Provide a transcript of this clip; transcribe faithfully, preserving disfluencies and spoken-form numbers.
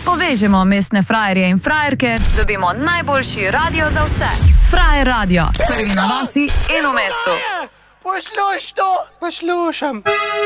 povežemo mestne frajerje in frajerke, dobimo najboljši radio za vse. Frajer radio, prvi na vasi in v mestu. Poslušaj to! Poslušam.